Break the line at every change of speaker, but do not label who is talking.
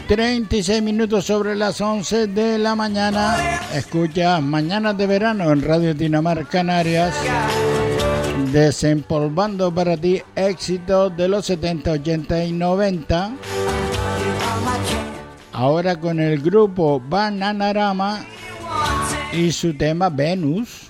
36 minutos sobre las 11 de la mañana. Escucha Mañanas de Verano en Radio Dinamarca Canarias, desempolvando para ti éxitos de los 70, 80 y 90. Ahora con el grupo Bananarama y su tema Venus.